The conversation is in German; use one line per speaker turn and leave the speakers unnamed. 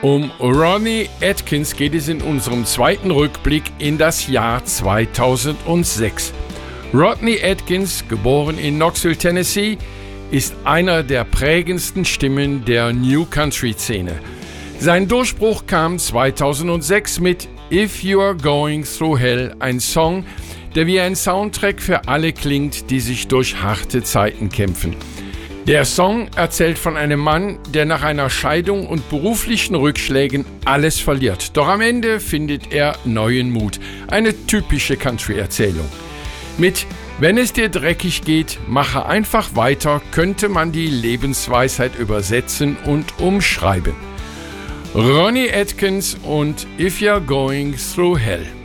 Um Ronnie Atkins geht es in unserem zweiten Rückblick in das Jahr 2006. Rodney Atkins, geboren in Knoxville, Tennessee, ist einer der prägendsten Stimmen der New Country-Szene. Sein Durchbruch kam 2006 mit If You're Going Through Hell, ein Song, der wie ein Soundtrack für alle klingt, die sich durch harte Zeiten kämpfen. Der Song erzählt von einem Mann, der nach einer Scheidung und beruflichen Rückschlägen alles verliert. Doch am Ende findet er neuen Mut. Eine typische Country-Erzählung. Mit Wenn es dir dreckig geht, mache einfach weiter, könnte man die Lebensweisheit übersetzen und umschreiben. Ronnie Atkins und If You're Going Through Hell.